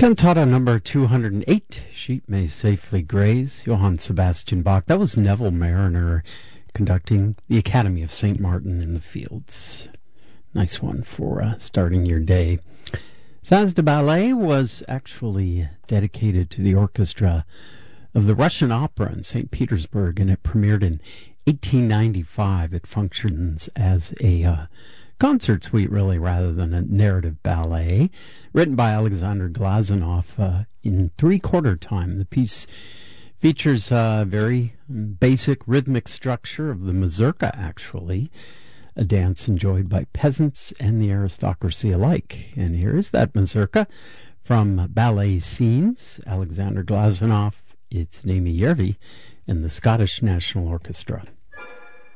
Cantata number 208, Sheep May Safely Graze, Johann Sebastian Bach. That was Neville Marriner conducting the Academy of St. Martin in the Fields. Nice one for starting your day. Saz de Ballet was actually dedicated to the orchestra of the Russian Opera in St. Petersburg, and it premiered in 1895. It functions as a concert suite, really, rather than a narrative ballet, written by Alexander Glazunov in three-quarter time. The piece features a very basic rhythmic structure of the mazurka, actually, a dance enjoyed by peasants and the aristocracy alike. And here is that mazurka from Ballet Scenes, Alexander Glazunov, it's Naimi Järvi, and the Scottish National Orchestra.